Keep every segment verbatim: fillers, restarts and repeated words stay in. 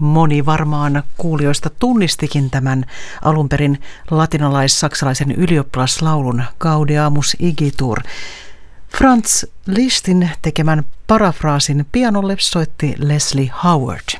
Moni varmaan kuulijoista tunnistikin tämän alunperin latinalais-saksalaisen ylioppilaslaulun Gaudeamus igitur. Franz Lisztin tekemän parafraasin pianolle soitti Leslie Howard.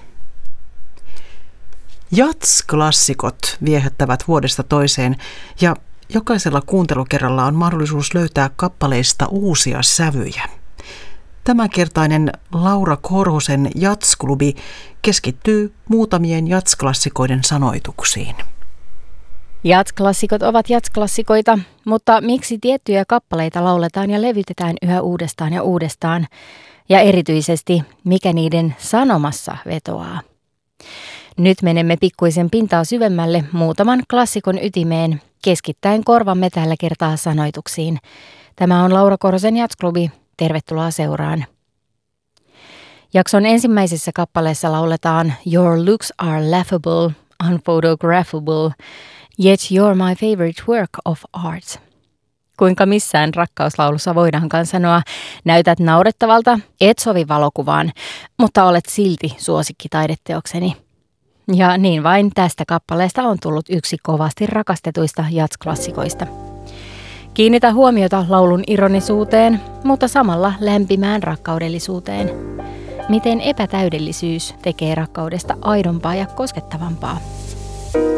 Jazz-klassikot viehättävät vuodesta toiseen ja jokaisella kuuntelukerralla on mahdollisuus löytää kappaleista uusia sävyjä. Tämänkertainen Laura Korhosen Jazz-klubi keskittyy muutamien jazz-klassikoiden sanoituksiin. Jazz-klassikot ovat jazz-klassikoita, mutta miksi tiettyjä kappaleita lauletaan ja levytetään yhä uudestaan ja uudestaan? Ja erityisesti, mikä niiden sanomassa vetoaa? Nyt menemme pikkuisen pintaa syvemmälle muutaman klassikon ytimeen, keskittäen korvamme tällä kertaa sanoituksiin. Tämä on Laura Korhosen Jazz-klubi. Tervetuloa seuraan. Jakson ensimmäisessä kappaleessa lauletaan Your looks are laughable, unphotographable, yet you're my favorite work of art. Kuinka missään rakkauslaulussa voidaankaan sanoa, näytät naurettavalta, et sovi valokuvaan, mutta olet silti suosikki taideteokseni. Ja niin vain tästä kappaleesta on tullut yksi kovasti rakastetuista jazz-klassikoista. Kiinnitä huomiota laulun ironisuuteen, mutta samalla lämpimään rakkaudellisuuteen. Miten epätäydellisyys tekee rakkaudesta aidompaa ja koskettavampaa.